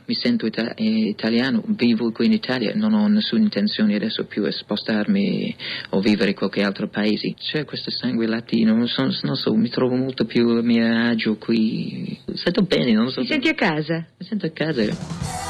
mi sento italiano, vivo qui in Italia, non ho nessuna intenzione adesso più a spostarmi o vivere in qualche altro paese. C'è questo sangue latino, non so, mi trovo molto più a mio agio qui. Sento bene, non so. Ti senti a casa? Mi sento a casa.